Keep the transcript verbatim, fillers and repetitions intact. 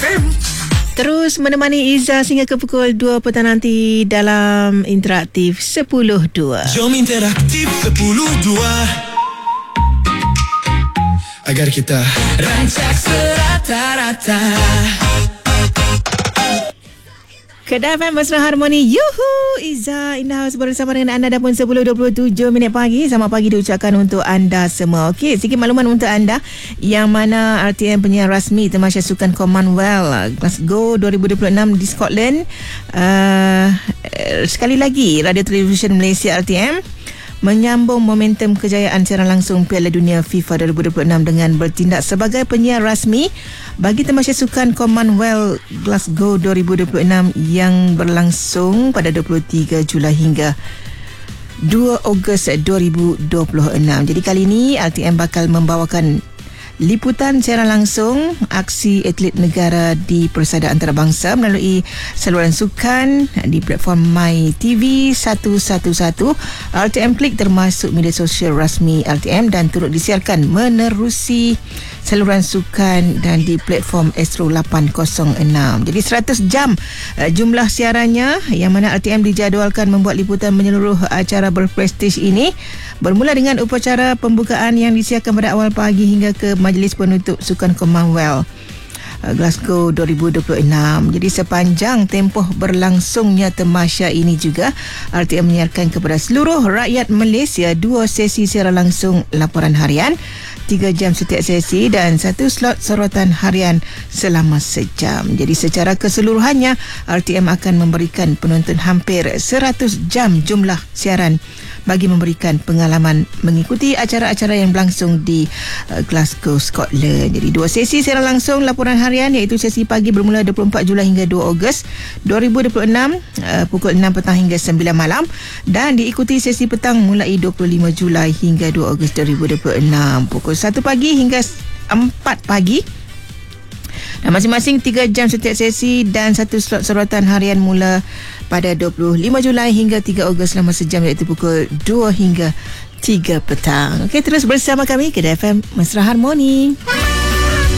M. Terus menemani Izzah sehingga ke pukul dua petang nanti dalam Interaktif sepuluh dua. Jom Interaktif sepuluh dua agar kita rancak serata-rata. Kedah F M Mesra Harmoni. Yuhu, Izzah in the house bersama dengan anda. Dah pun sepuluh dua puluh tujuh minit pagi. Selamat pagi diucapkan untuk anda semua. Okey, sikit makluman untuk anda yang mana R T M penyiar rasmi Tamasya Sukan Commonwealth Glasgow dua ribu dua puluh enam di Scotland. Uh, sekali lagi Radio Television Malaysia R T M menyambung momentum kejayaan siaran langsung Piala Dunia FIFA dua ribu dua puluh enam dengan bertindak sebagai penyiar rasmi bagi Tamasya Sukan Commonwealth Glasgow dua ribu dua puluh enam yang berlangsung pada dua puluh tiga Julai hingga dua Ogos dua ribu dua puluh enam. Jadi kali ini R T M bakal membawakan liputan secara langsung aksi atlet negara di Persada Antarabangsa melalui saluran sukan di platform MyTV seratus sebelas. R T M Klik termasuk media sosial rasmi R T M dan turut disiarkan menerusi saluran sukan dan di platform Astro lapan kosong enam. Jadi seratus jam uh, jumlah siarannya yang mana R T M dijadualkan membuat liputan menyeluruh acara berprestij ini, bermula dengan upacara pembukaan yang disiarkan pada awal pagi hingga ke Majlis Penutup Sukan Commonwealth Glasgow dua ribu dua puluh enam. Jadi sepanjang tempoh berlangsungnya tamasya ini juga R T M menyiarkan kepada seluruh rakyat Malaysia dua sesi siaran langsung laporan harian, tiga jam setiap sesi dan satu slot sorotan harian selama sejam. Jadi secara keseluruhannya R T M akan memberikan penonton hampir seratus jam jumlah siaran bagi memberikan pengalaman mengikuti acara-acara yang berlangsung di uh, Glasgow, Scotland. Jadi dua sesi siaran langsung laporan harian, iaitu sesi pagi bermula dua puluh empat Julai hingga dua Ogos dua ribu dua puluh enam uh, pukul enam petang hingga sembilan malam, dan diikuti sesi petang mulai dua puluh lima Julai hingga dua Ogos dua ribu dua puluh enam pukul satu pagi hingga empat pagi. Dan masing-masing tiga jam setiap sesi dan satu slot sorotan harian mula pada dua puluh lima Julai hingga tiga Ogos selama sejam, iaitu pukul dua hingga tiga petang. Okey, terus bersama kami Kedah F M Mesra Harmoni.